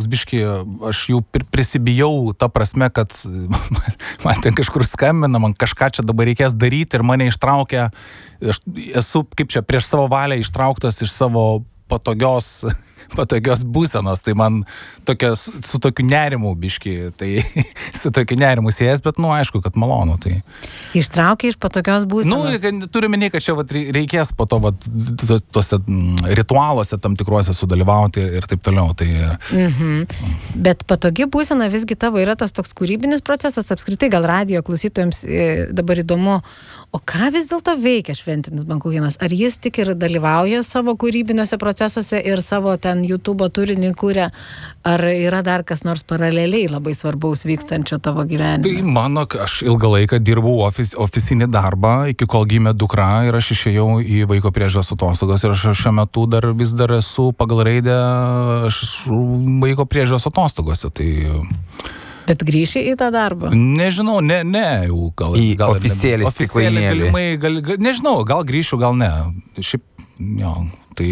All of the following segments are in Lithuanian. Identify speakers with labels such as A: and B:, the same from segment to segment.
A: toks biški, aš jau prisibijau ta prasme, kad man ten kažkur skambina, man kažką čia dabar reikės daryti ir mane ištraukia, aš esu kaip čia prieš savo valią ištrauktas iš savo patogios būsenos, tai man su tokiu nerimu biški, tai su tokiu nerimu siejas, bet, aišku, kad malonu, tai.
B: Ištraukia iš patogios būsenos?
A: Turime nei, kad čia reikės po to, tuose ritualuose tam tikruose sudalyvauti ir taip toliau, tai.
B: Bet patogi būsena visgi tavo yra tas toks kūrybinis procesas, apskritai gal radijo klausytojams dabar įdomu, o ką vis dėlto veikia šventinis Bankuchenas? Ar jis tik ir dalyvauja savo kūrybiniuose procesuose ir savo ten YouTube'o turinį kūrė, ar yra dar kas nors paraleliai labai svarbaus vykstančio tavo gyvenime?
A: Tai aš ilgą laiką dirbau ofisinį darbą, iki kol gimė dukra ir aš išėjau į vaiko priežiūros atostogas ir aš šiuo metu vis dar esu pagal raidę vaiko priežiūros atostogose, tai.
B: Bet grįši į tą darbą?
A: Nežinau, jau gal
C: oficialiai
A: galimai, nežinau, gal grįšiu, gal ne. Šiaip, jo, tai.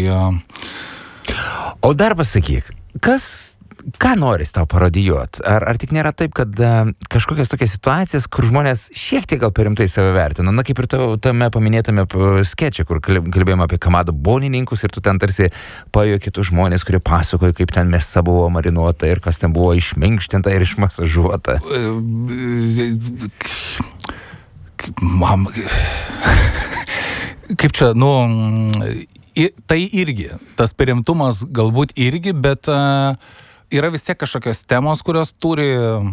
C: O dar pasakyk, ką noris tau parodijuot? Ar tik nėra taip, kad kažkokias tokias situacijas, kur žmonės šiek tiek gal per rimtai save vertina? Na, kaip ir tame paminėtame skečia, kur kalbėjome apie Kamado bonininkus ir tu ten tarsi pajuoki kitus žmonės, kurie pasakoja, kaip ten mėsa buvo marinuota ir kas ten buvo išminkštinta ir išmasažuota.
A: Kaip čia, tai irgi, tas perimtumas galbūt irgi, bet yra vis tiek kažkokios temos, kurios turi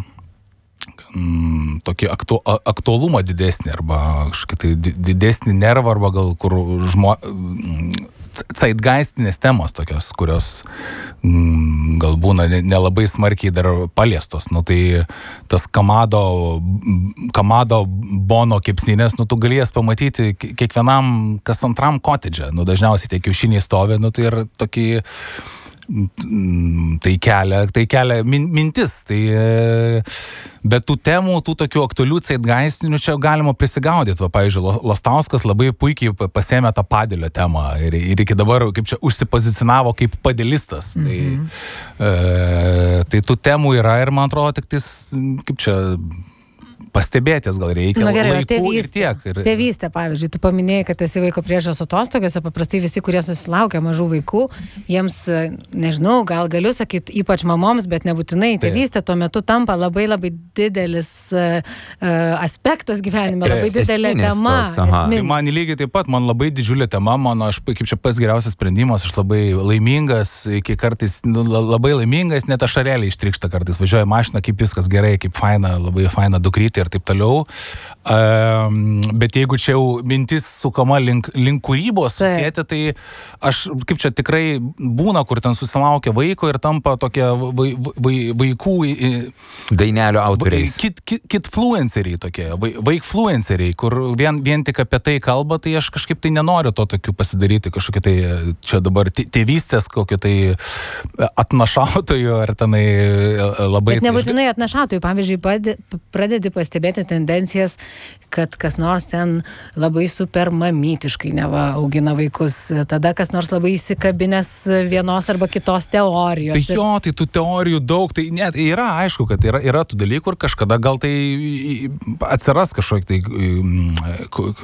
A: tokį aktualumą didesnį arba kažkokį tai didesnį nervą arba gal kur zeitgeistinės temos tokios, kurios gal būna nelabai smarkiai dar paliestos. Tai tas Kamado bono kepsninės, tu gali jas pamatyti kiekvienam kas antram kotedže. Dažniausiai tie kiaušiniai stovi, tai ir tokį tai kelia mintis. Bet tų temų, tų tokių aktualių zeitgeistinių čia galima prisigaudyti. Pavyzdžiui, Lastauskas labai puikiai pasėmė tą padėlio temą ir iki dabar kaip čia užsipozicionavo kaip padėlistas. Tai tų temų yra ir man atrodo tik tais, kaip čia, pastebėtis gal reikia laikų ir tiek.
B: Tėvystė, pavyzdžiui, tu paminėjai, kad esi vaiko priežiūros atostogose, paprastai visi, kurie susilaukia mažų vaikų, jiems, nežinau, gal galiu sakyti, ypač mamoms, bet nebūtinai, tėvystė tuo metu tampa labai labai didelis aspektas gyvenime, labai didelė tema.
A: Man lygiai taip pat, man labai didžiulė tema, aš kaip čia pats geriausias sprendimas, aš labai laimingas, iki kartais labai laimingas, net ašarėlį ištrykšta kartais, važiuoja mašina, kaip viskas gerai, kaip faina, labai faina dukrytė ir taip toliau. Bet jeigu čia jau mintis sukama link kūrybos susėti, tai aš kaip čia tikrai būna, kur ten susilaukia vaiko ir tampa tokie vaikų
C: dainelio autoriais.
A: Kitfluenceriai tokie, vaikfluenceriai, kur vien tik apie tai kalba, tai aš kažkaip tai nenoriu to tokių pasidaryti, kažkokia tai čia dabar tėvystės kokio tai atnašautojų ar tenai labai.
B: Bet nebūtinai atnašautojų, pavyzdžiui, pradedi pastebėti tendencijas, kad kas nors ten labai super mamytiškai neva augina vaikus, tada kas nors labai įsikabinęs vienos arba kitos teorijos.
A: Tai tų teorijų daug, tai net yra aišku, kad yra tų dalykų ir kažkada gal tai atsiras kažkokie tai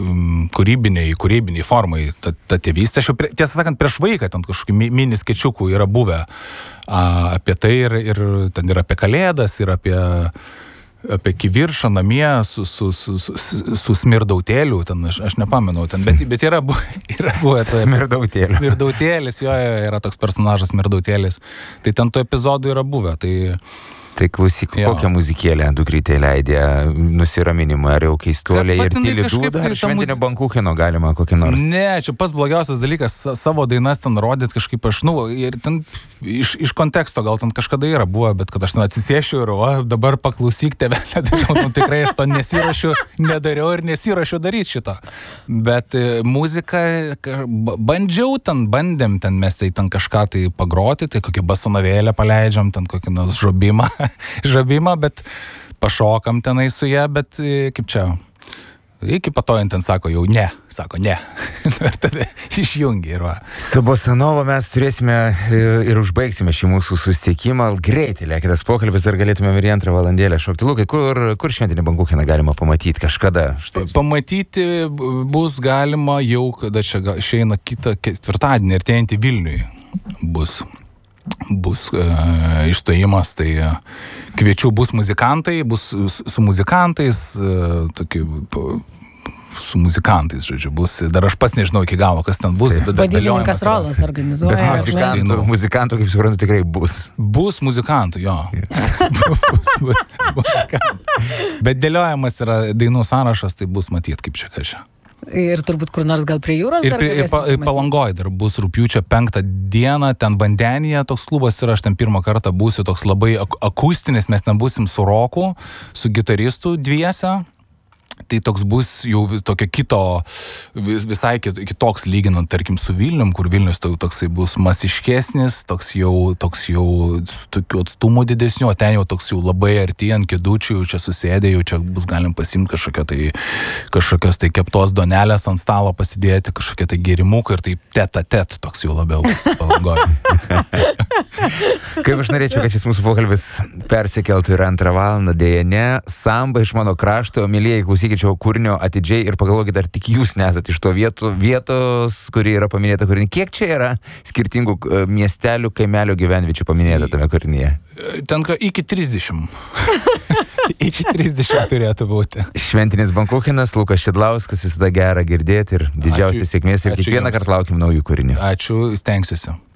A: kūrybiniai formai, ta tėvystė. Tiesą sakant, prieš vaiką ten kažkokių mini skečukų yra buvę apie tai ir ten yra apie kalėdas, ir apie kiviršą namie su smirdautėliu, ten aš nepamenu, ten, bet yra buvę smirdautėlis, jo yra toks personažas smirdautėlis, tai ten tų epizodų yra buvę,
C: Tai klausyk, kokią muzikėlę dukrytė leidė nusiraminimą, ar jau keistuolė ir tyli dūda, ar šventinio Bankucheno galima kokį nors?
A: Ne, čia pats blogiausias dalykas, savo dainas ten rodyt kažkaip aš, ir ten iš konteksto gal ten kažkada yra buvo, bet kad aš ten atsisėšiu ir dabar paklausyk tėve, tikrai aš to nedariau ir nesiruošiu daryti šitą. Bet muziką bandėm ten mes tai ten kažką tai pagroti, tai kokią basonavėlę paleidžiam, ten kokį nors žabimą, bet pašokam tenai su ją, bet kaip čia, Iki patojant ten sako jau ne. Ir tada išjungi ir va.
C: Su Bosanova mes turėsime ir užbaigsime šį mūsų susitikimą. Greitai lėkitas pokalbis, ar galėtumėm ir 2 valandėlę šokti. Lukai, kur šventinį Bankucheną galima pamatyti kažkada?
A: Pamatyti bus galima jau, kada čia išeina kitą ketvirtadienį ir tėjantį Vilniui bus išstojimas, tai kviečiu, bus muzikantai, bus su muzikantais, su muzikantais, žodžiu, bus, dar aš pats nežinau iki galo, kas ten bus, bet
B: vadybininkas Rolas organizuoja.
C: Muzikantų, kaip suprantu, tikrai bus.
A: Bus muzikantų, jo. bus muzikantų. Bet dėliojamas yra dainų sąrašas, tai bus matyt, kaip čia kažką.
B: Ir turbūt kur nors gal prie jūros.
A: Ir Palangoj dar bus rugpjūčio 5 dieną, ten vandenyje toks klubas ir aš ten pirmą kartą būsiu toks labai akustinis, mes ten būsim su roku, su gitaristu dviese. Tai toks bus jau tokio kito, visai kitoks lyginant, tarkim, su Vilnium, kur Vilnius toksai bus masiškesnis, toks jau su tokiu atstumu didesniu, o ten jau toks jau labai arti ant kėdučių, čia susėdė, jau čia bus galim pasimti kažkokios tai keptos donelės ant stalo pasidėti, kažkokie tai gėrimukai ir tai tet toks jau labiau Palangoje.
C: Kaip aš norėčiau, kad šis mūsų pokalbis persikeltų ir 2 valandą, dėja ne, samba iš mano krašto, mylėjai, klausykite šio kūrinio atidžiai ir pagalvokite, ar tik jūs nesate iš to vietos, kuri yra paminėta kūrinį. Kiek čia yra skirtingų miestelių, kaimelio gyvenviečių paminėta tame kūrinyje?
A: Tenka iki 30. Iki 30 turėtų būti.
C: Šventinis Bankuchenas, Lukas Šidlauskas, visada gera girdėti ir didžiausias sėkmės ir kiekvieną kartą laukim naujų kūrinių.
A: Ačiū, stengsiuosi.